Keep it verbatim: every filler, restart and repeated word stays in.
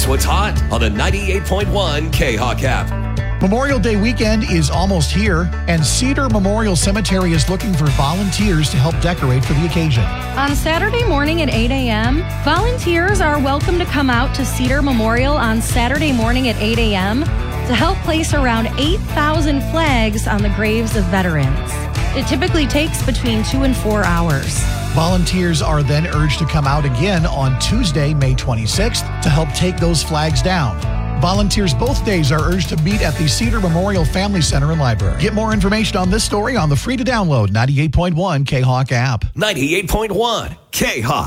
Here's what's hot on the ninety-eight point one K-Hawk app. Memorial Day weekend is almost here, and Cedar Memorial Cemetery is looking for volunteers to help decorate for the occasion. On Saturday morning at eight a.m., volunteers are welcome to come out to Cedar Memorial on Saturday morning at eight a.m. to help place around eight thousand flags on the graves of veterans. It typically takes between two and four hours. Volunteers are then urged to come out again on Tuesday, May twenty-sixth, to help take those flags down. Volunteers both days are urged to meet at the Cedar Memorial Family Center and Library. Get more information on this story on the free-to-download ninety-eight point one K-Hawk app. ninety-eight point one K-Hawk.